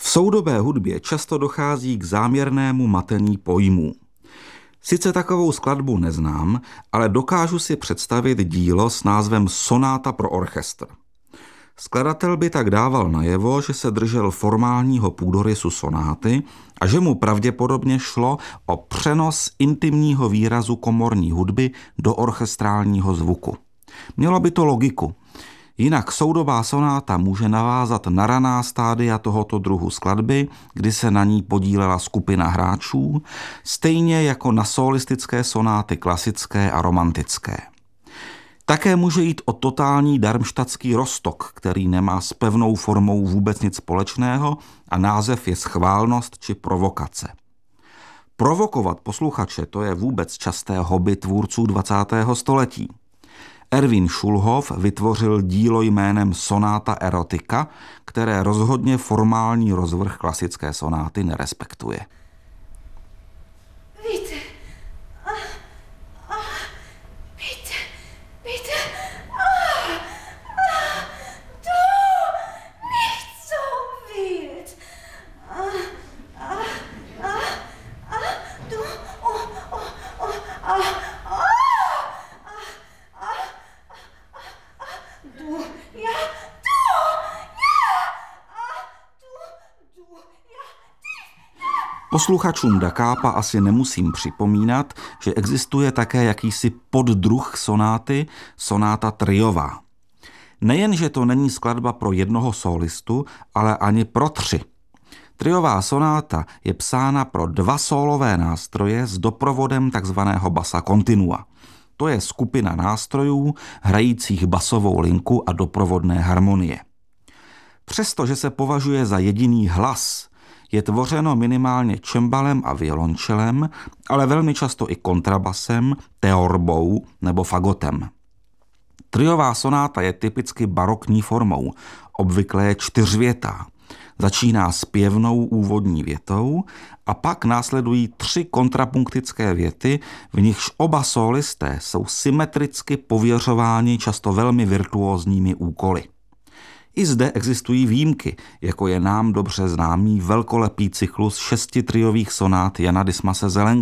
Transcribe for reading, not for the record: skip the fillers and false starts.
V soudobé hudbě často dochází k záměrnému matení pojmů. Sice takovou skladbu neznám, ale dokážu si představit dílo s názvem Sonáta pro orchestr. Skladatel by tak dával najevo, že se držel formálního půdorysu sonáty a že mu pravděpodobně šlo o přenos intimního výrazu komorní hudby do orchestrálního zvuku. Mělo by to logiku. Jinak soudobá sonáta může navázat na raná stádia tohoto druhu skladby, kdy se na ní podílela skupina hráčů, stejně jako na solistické sonáty klasické a romantické. Také může jít o totální darmštadtský roztok, který nemá s pevnou formou vůbec nic společného a název je schválnost či provokace. Provokovat posluchače, to je vůbec časté hobby tvůrců 20. století. Erwin Schulhoff vytvořil dílo jménem Sonáta erotika, které rozhodně formální rozvrh klasické sonáty nerespektuje. Posluchačům Da Capo asi nemusím připomínat, že existuje také jakýsi poddruh sonáty, sonáta triová. Nejenže to není skladba pro jednoho solistu, ale ani pro 3. Triová sonáta je psána pro 2 sólové nástroje s doprovodem takzvaného bassa continua. To je skupina nástrojů hrajících basovou linku a doprovodné harmonie. Přestože se považuje za jediný hlas, je tvořeno minimálně čembalem a violončelem, ale velmi často i kontrabasem, teorbou nebo fagotem. Triová sonáta je typicky barokní formou, obvykle je 4větá. Začíná zpěvnou úvodní větou a pak následují 3 kontrapunktické věty, v nichž oba sólisté jsou symetricky pověřováni často velmi virtuózními úkoly. I zde existují výjimky, jako je nám dobře známý velkolepý cyklus 6 triových sonát Jana Dismase Zelenky.